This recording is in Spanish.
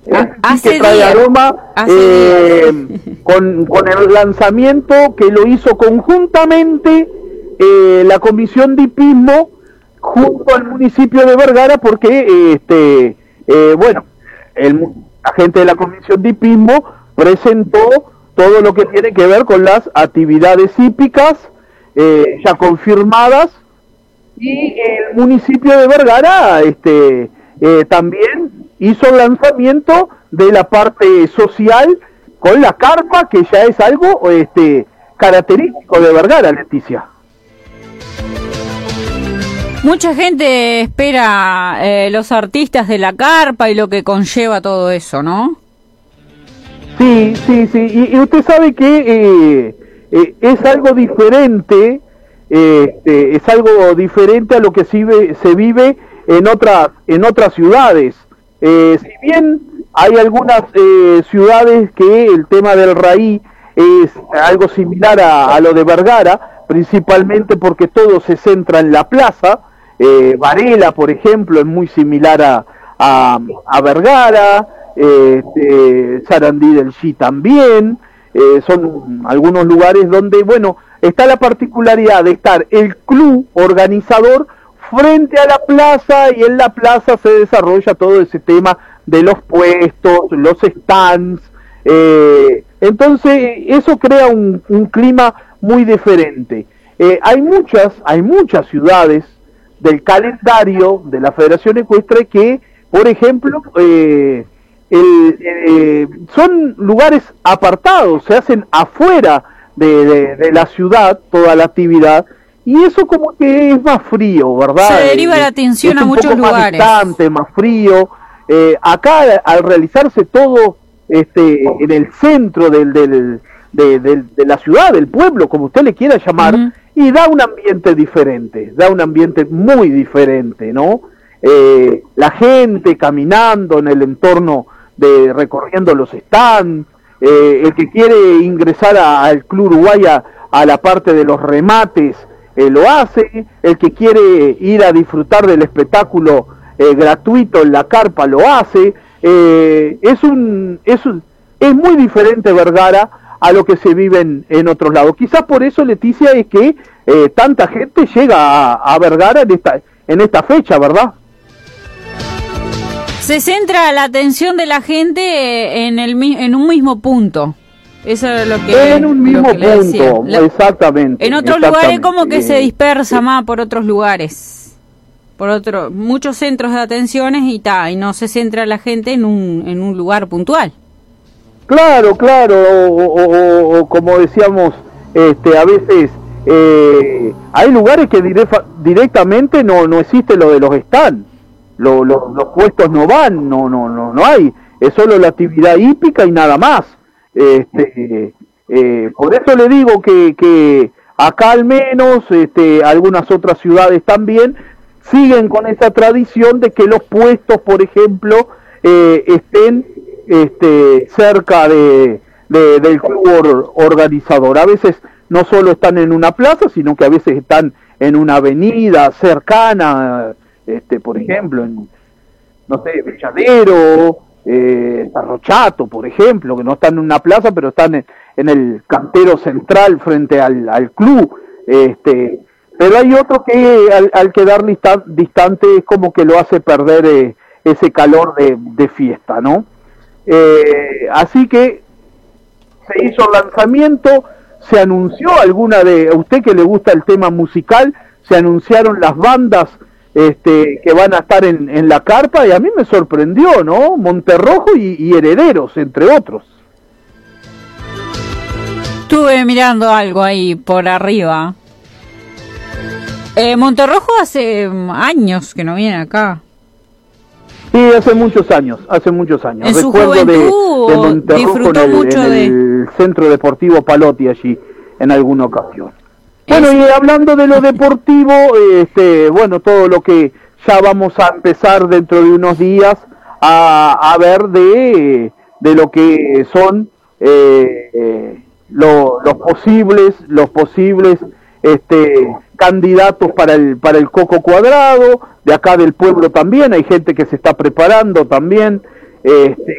Sí que trae aroma, con el lanzamiento que lo hizo conjuntamente la Comisión de Hipismo junto al municipio de Vergara, porque bueno, la gente de la Comisión de Hipismo presentó todo lo que tiene que ver con las actividades hípicas ya confirmadas, y el municipio de Vergara también hizo el lanzamiento de la parte social con la carpa, que ya es algo característico de Vergara, Leticia. Mucha gente espera los artistas de la carpa y lo que conlleva todo eso, ¿no? Sí. Y usted sabe que es algo diferente, es algo diferente a lo que se vive en otras ciudades. Si bien hay algunas ciudades que el tema del raí es algo similar a lo de Vergara, principalmente porque todo se centra en la plaza. Varela, por ejemplo, es muy similar a Vergara, Sarandí del Chi también. Son algunos lugares donde, bueno, está la particularidad de estar el club organizador frente a la plaza, y en la plaza se desarrolla todo ese tema de los puestos, los stands. Entonces eso crea un clima muy diferente. Hay muchas ciudades del calendario de la Federación Ecuestre que, por ejemplo, son lugares apartados, se hacen afuera de la ciudad toda la actividad, y eso como que es más frío, ¿verdad? Se deriva la atención a muchos lugares. Más distante, más frío. Acá, al realizarse todo en el centro de la ciudad, del pueblo, como usted le quiera llamar, y da un ambiente diferente, da un ambiente muy diferente, ¿no? La gente caminando en el entorno, recorriendo los stands, el que quiere ingresar al Club Uruguay a la parte de los remates, lo hace, el que quiere ir a disfrutar del espectáculo gratuito en la carpa lo hace. Es muy diferente Vergara a lo que se vive en otros lados. Quizás por eso, Leticia, es que tanta gente llega a Vergara en esta fecha, ¿verdad? Se centra la atención de la gente en un mismo punto. Eso es lo que en un mismo punto, exactamente. En otros lugares como que se dispersa más por otros lugares, muchos centros de atenciones y no se centra la gente en un lugar puntual. Claro, o como decíamos, a veces hay lugares que directamente no existe lo de los stands, los puestos no van, no hay, es solo la actividad hípica y nada más. Por eso le digo que acá al menos, algunas otras ciudades también siguen con esa tradición de que los puestos, por ejemplo, estén cerca del club organizador. A veces no solo están en una plaza, sino que a veces están en una avenida cercana, por ejemplo, en, no sé, Belladero, Sarrochato, por ejemplo, que no están en una plaza, pero están en el cantero central frente al club. Pero hay otro que al quedar distante es como que lo hace perder ese calor de fiesta, ¿no? Así que se hizo el lanzamiento, se anunció a usted que le gusta el tema musical, se anunciaron las bandas que van a estar en la carpa, y a mí me sorprendió, ¿no? Monterrojo y Herederos, entre otros. Estuve mirando algo ahí por arriba. Monterrojo hace años que no viene acá. Sí, hace muchos años. En su juventud de Monterrojo disfrutó mucho en el Centro Deportivo Palotti allí, en alguna ocasión. Bueno, y hablando de lo deportivo, bueno, todo lo que ya vamos a empezar dentro de unos días a ver de lo que son los posibles candidatos para el Coco Cuadrado. De acá del pueblo también hay gente que se está preparando también,